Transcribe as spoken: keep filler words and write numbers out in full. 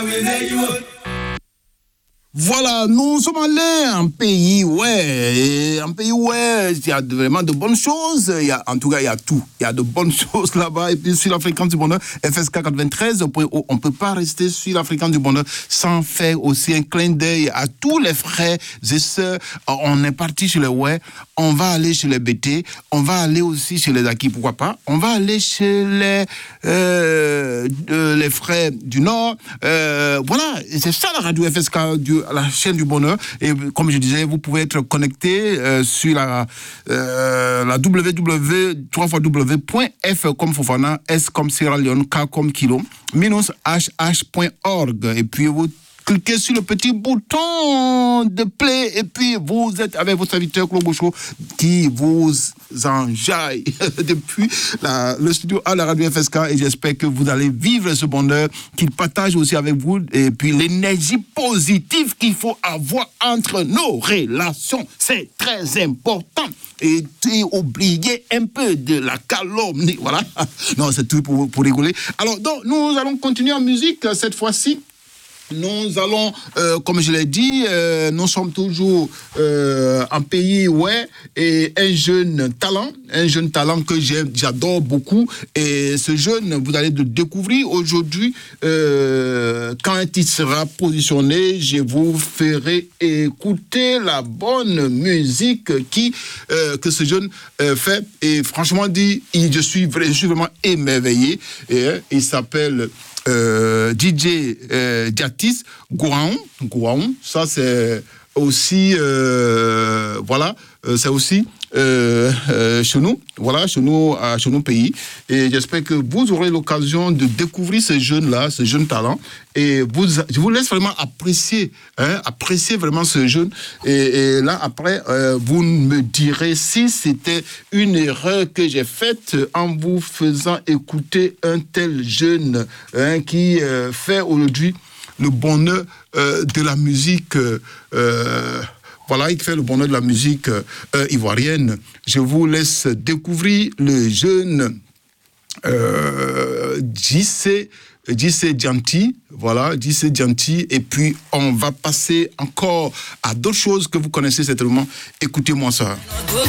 Voilà, nous sommes allés à un pays, ouais, un pays où il y a vraiment de bonnes choses. Il y a, en tout cas, il y a tout. Il y a de bonnes choses là-bas. Et puis sur la fréquence du bonheur, F S K quatre-vingt-treize, on ne peut pas rester sur la fréquence du bonheur sans faire aussi un clin d'œil à tous les frères et sœurs. On est parti chez les ouais, on va aller chez les B T, on va aller aussi chez les Aki, pourquoi pas. On va aller chez les, euh, euh, les frères du Nord. Euh, voilà, c'est ça la radio F S K du à la chaîne du bonheur. Et comme je disais, vous pouvez être connecté euh, sur la, euh, la w w w point f comme Fofana, S comme Sierra Leone, K comme Kilo, minus h h point org. Et puis vous cliquez sur le petit bouton de play et puis vous êtes avec votre serviteur Claude Bouchot qui vous enjaille depuis la, le studio à la radio F S K, et j'espère que vous allez vivre ce bonheur, qu'il partage aussi avec vous, et puis l'énergie positive qu'il faut avoir entre nos relations, c'est très important. Et, et oubliez un peu de la calomnie, voilà. Non, c'est tout pour, pour rigoler. Alors, donc, nous allons continuer en musique cette fois-ci. Nous allons, euh, comme je l'ai dit, euh, nous sommes toujours euh, un pays, ouais, et un jeune talent, un jeune talent que j'adore beaucoup. Et ce jeune, vous allez le découvrir aujourd'hui. Euh, quand il sera positionné, je vous ferai écouter la bonne musique qui, euh, que ce jeune euh, fait. Et franchement dit, je suis, je suis vraiment émerveillé. Et, euh, il s'appelle... Euh, D J euh, Jatis Gouaon, Gouaon, ça c'est aussi euh, voilà, euh, c'est aussi euh, euh, chez nous, voilà, chez nous, à, chez nos pays. Et j'espère que vous aurez l'occasion de découvrir ce jeune-là, ce jeune talent. Et vous, je vous laisse vraiment apprécier, hein, apprécier vraiment ce jeune. Et, et là, après, euh, vous me direz si c'était une erreur que j'ai faite en vous faisant écouter un tel jeune, hein, qui euh, fait aujourd'hui le bonheur euh, de la musique. Euh, Voilà, il fait le bonheur de la musique euh, ivoirienne. Je vous laisse découvrir le jeune euh, J C J C Djanti, voilà, J C Djanti, et puis on va passer encore à d'autres choses que vous connaissez certainement. Écoutez-moi ça.